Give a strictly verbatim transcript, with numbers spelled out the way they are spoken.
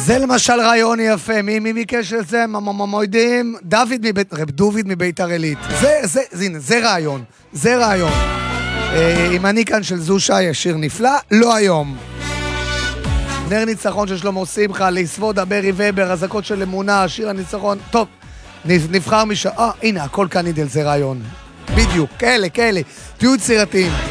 זה למשל רעיון יפה, מי מי ביקש את זה? מוידים, דוד מבית, רב דוד מבית הרלית. זה, זה, זה, הנה, זה רעיון, זה רעיון. אם אני כאן של זושי, השיר נפלא, לא היום. נר ניצחון של שלמה שמחה, ליסבודה, ברי ובר, הזקות של אמונה, שיר הניצחון, טוב, נבחר משם, אה, הנה, הכל כאן אידל, זה רעיון. בדיוק, כאלה, כאלה, תהיו יצירתיים.